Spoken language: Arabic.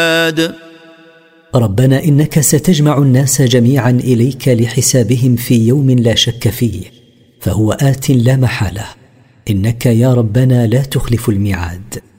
ربنا إنك ستجمع الناس جميعا إليك لحسابهم في يوم لا شك فيه، فهو آت لا محالة، إنك يا ربنا لا تخلف الميعاد.